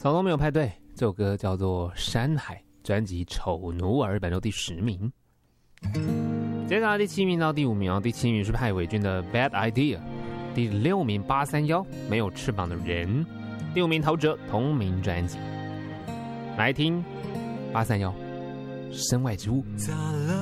草东没有派对，这首歌叫做《山海》，专辑《丑奴儿》本周第10名。接下来第7名到第5名，第7名是派伟俊的《Bad Idea》，第6名831没有翅膀的人，第5名陶喆同名专辑。来听831身外之物。